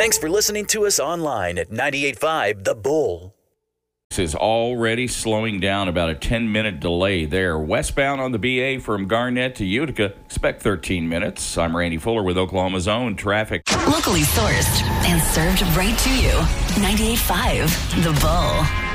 Thanks for listening to us online at 98.5 The Bull. Is already slowing down, about a 10-minute delay there. Westbound on the BA from Garnett to Utica, expect 13 minutes. I'm Randy Fuller with Oklahoma's own traffic. Locally sourced and served right to you. 98.5 The Bull.